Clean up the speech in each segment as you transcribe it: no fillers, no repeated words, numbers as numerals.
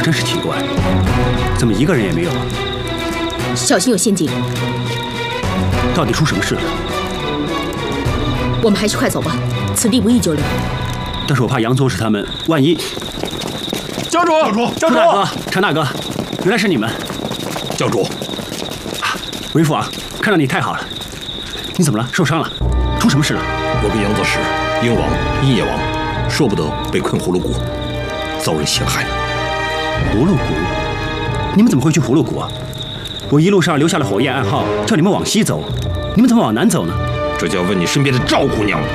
真是奇怪，怎么一个人也没有啊？ 小心有陷阱！ 到底出什么事了？ 我们还是快走吧，此地不宜久留。 但是我怕杨宗士他们万一…… 教主， 常大哥，常大哥，原来是你们！ 教主， 韦父王，看到你太好了。你怎么了？受伤了？出什么事了？ 我跟杨则使、鹰王、阴野王，说不得被困葫芦谷，遭人陷害。 葫芦谷？你们怎么会去葫芦谷啊？我一路上留下了火焰暗号，叫你们往西走，你们怎么往南走呢？ 这就要问你身边的赵姑娘。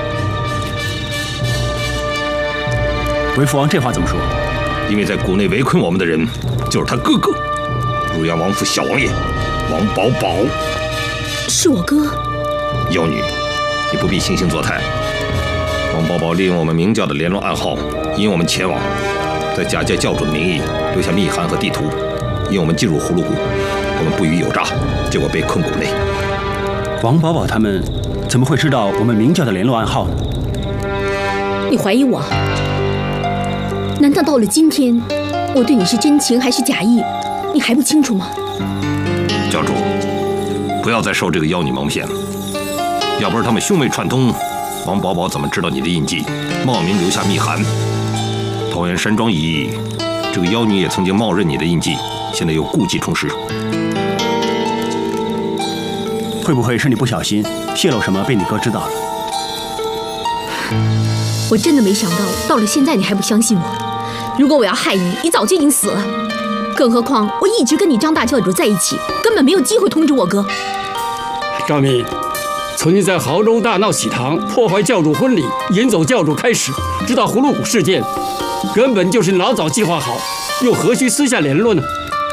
韦父王这话怎么说？ 因为在谷内围困我们的人，就是他哥哥，汝阳王府小王爷王保保。 是我哥。 妖女，你不必惺惺作态。王保保利用我们明教的联络暗号，引我们前往，再假借教主的名义留下密函和地图，引我们进入葫芦谷。我们不予有诈，结果被困谷内。 王保保他们怎么会知道我们明教的联络暗号呢？ 你怀疑我？难道到了今天，我对你是真情还是假意，你还不清楚吗？ 教主，不要再受这个妖女蒙骗了。要不是他们兄妹串通，王保保怎么知道你的印记，冒名留下密函？桃园山庄一役，这个妖女也曾经冒认你的印记，现在又故技重施。 会不会是你不小心泄露什么被你哥知道了？ 我真的没想到，到了现在你还不相信我。如果我要害你，你早就已经死了。更何况我一直跟你张大教主在一起，根本没有机会通知我哥。 赵敏，从你在濠州大闹喜堂，破坏教主婚礼，引走教主开始，直到葫芦谷事件，根本就是老早计划好，又何须私下联络呢？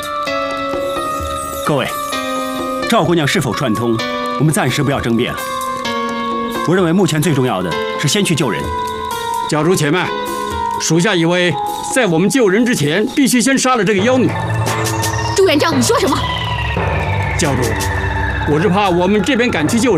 各位，赵姑娘是否串通，我们暂时不要争辩了。我认为目前最重要的是先去救人。 教主且慢，属下以为在我们救人之前，必须先杀了这个妖女。 朱元璋，你说什么？ 教主，我是怕我们这边赶去救人。